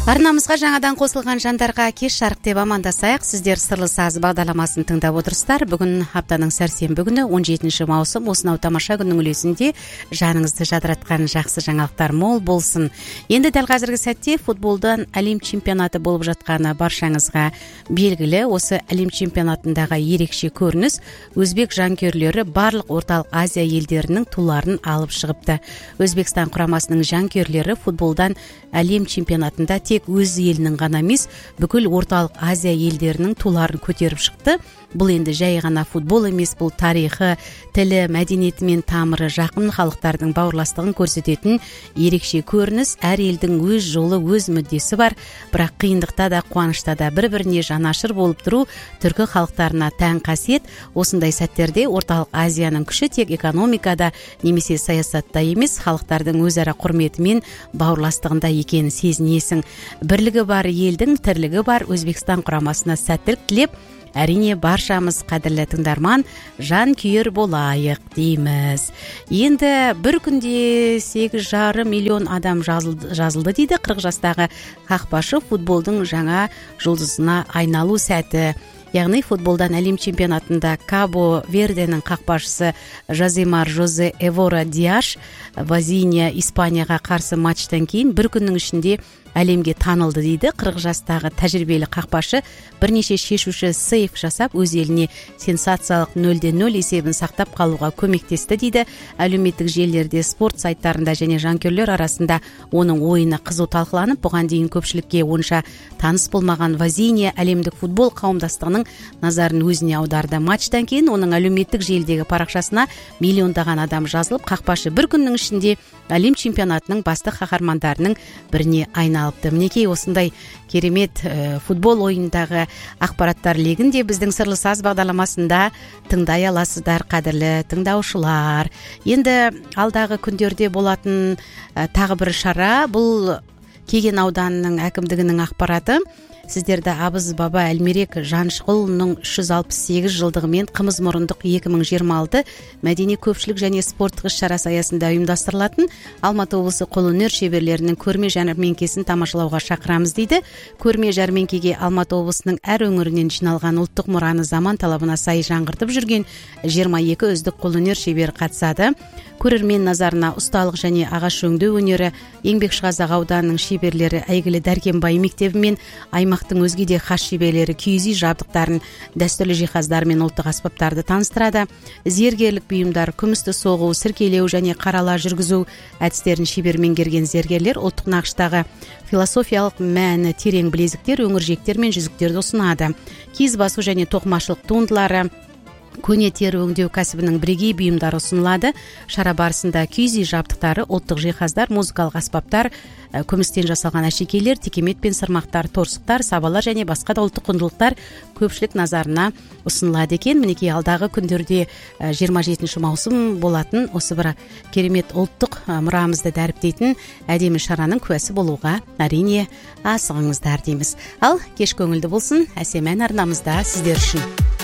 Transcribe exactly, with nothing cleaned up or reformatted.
Арнамызға жаңадан қосылған жандарға кеш жарық деп амандасайық. Сіздер Сырлы саз бағдарламасын тыңдап отырсыздар. Бүгін аптаның сәрсенбі күні он жетінші маусым. Осынау тамаша күннің үлесінде жаныңызды жадыратқан жақсы жаңалықтар мол болсын. Енді дәл қазіргі сәтте футболдан әлем чемпионаты болып жатқаны баршаңызға белгілі. Осы әлем чемпионатындағы ерекше көрініс өзбек жанкүйерлері барлық орталық Азия елдерінің туларын алып шығыпты. Өзбекстан құрамасының жанкүйерлері футболдан әлем чемпионатында тек өз елінің ғана емес, бүкіл орталық Азия елдерінің туларын көтеріп шықты. Бұл енді жай ғана футбол емес, бұл тарихы, тілі, мәдениеті мен тамыры жақын халықтардың бауырластығын көрсететін ерекше көрініс. Әр елдің өз жолы, өз мүддесі бар, бірақ қиындықта да, қуанышта да бір-біріне жанашыр болып тұру түркі халықтарына тән қасиет. Осындай сәттерде орталық Азияның күші тек экономикада немесе саясатта емес, халықтардың өзара құрметі мен бауырластығында екенін сезінесің. Бірлігі бар елдің тірлігі бар. Өзбекстан құрамасына сәттілік тілеп, әрине баршамыз қадірлі тыңдарман жан күйер болайық дейміз. Енді бір күнде сегіз жарым миллион адам жазылды, жазылды дейді. қырық жастағы қақпашы футболдың жаңа жұлдызына айналу сәті. Яғни футболдан әлем чемпионатында Кабо Верденің қақпашысы Жазимар Жозе Эвора Диаш Вазиния Испанияға қарсы матчтан кейін бір күннің ішінде әлемге танылды дейді. қырық жастағы тәжірибелі қақпашы бірнеше шешуші сейф жасап, өз еліне сенсациялық нөлде нөл есебін сақтап қалуға көмектесті дейді. Әлеуметтік желілерде, спорт сайттарында және жанкүйерлер арасында оның ойыны қызу талқыланып, бұған дейін көпшілікке онша таныс болмаған Вазиния әлемдік футбол қауымдастығының назарын өзіне аударды. Матчтан кейін оның әлеуметтік желідегі парақшасына миллиондаған адам жазылып, қақпашы бір күннің ішінде әлем чемпионатының басты қаһармандарының біріне айналыпты. Мінекей осындай керемет ә, футбол ойындағы ақпараттар легінде біздің Сырлы саз бағдарламасында тыңдай аласыздар, қадірлі тыңдаушылар. Енді алдағы күндерде болатын ә, тағы бір шара, бұл Кеген ауданының әкімдігінің ақпараты. Сіздерді Абыз Баба Әлмерек Жаншықұлының үш жүз алпыс сегіз жылдығымен қымыз мұрындық екі мың жиырма алты мәдени көпшілік және спорттық іс-шарасы аясында ұйымдастырылатын Алматы облысы қолөнер шеберлерінің көрме жәрмеңкесін тамашалауға шақырамыз дейді. Көрме жәрмеңкеге Алматы облысының әр өңірінен жиналған ұлттық мұраны заман талабына сай жаңғыртып жүрген жиырма екі үздік қолөнер шебері қатысады. Көрермен назарына ұсталық және ағаш өңдеу өнері, Еңбекшіқазақ ауданының шеберлері әйгілі Дәркембай мектебі мен аймақтың өзге де хас шеберлері киіз үй жабдықтарын, дәстүрлі жиһаздар мен ұлттық аспаптарды таныстырады. Зергерлік бұйымдар, күмісті соғу, сіркелеу және қарала жүргізу әдістерін шебер меңгерген зергерлер ұлттық нақыштағы философиялық мәні терең білезіктер, өңіржектер мен жүзіктерді ұсынады. Киіз басу және тоқымашылық туындылары, көне тері өңдеу кәсібінің бірегей бұйымдары ұсынылады. Шара барысында киіз үй жабдықтары, ұлттық жиһаздар, музыкалық аспаптар, күмістен жасалған әшекейлер, текемет пен сырмақтар, торсықтар, сабалар және басқа да ұлттық құндылықтар көпшілік назарына ұсынылады екен. Мінекей алдағы күндерде жиырма жетінші маусым болатын осы бір керемет ұлттық мұрамызды дәріптейтін әдемі шараның куәсі болуға әрине асығыңыздар дейміз. Ал кеш көңілді болсын. Әсем ән арнамызда сіздер үшін.